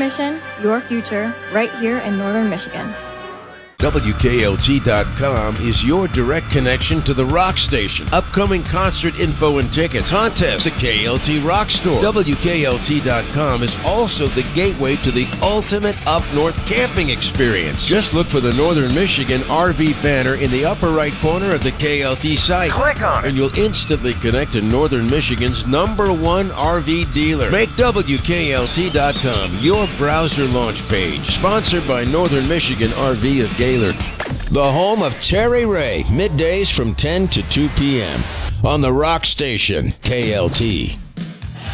mission, your future, right here in Northern Michigan. WKLT.com is your direct connection to the rock station. Upcoming concert info and tickets, contests, the KLT Rock Store. WKLT.com is also the gateway to the ultimate up-north camping experience. Just look for the Northern Michigan RV banner in the upper right corner of the KLT site. Click on it, and you'll instantly connect to Northern Michigan's #1 RV dealer. Make WKLT.com your browser launch page. Sponsored by Northern Michigan RV of Gaylord. The home of Terry Ray, middays from 10 to 2 p.m. on the Rock Station, KLT.